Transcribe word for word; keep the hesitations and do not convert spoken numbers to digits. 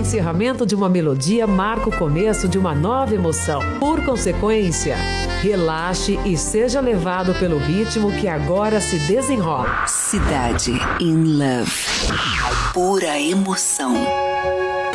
encerramento de uma melodia marca o começo de uma nova emoção. Por consequência, relaxe e seja levado pelo ritmo que agora se desenrola. Cidade in Love. Pura emoção.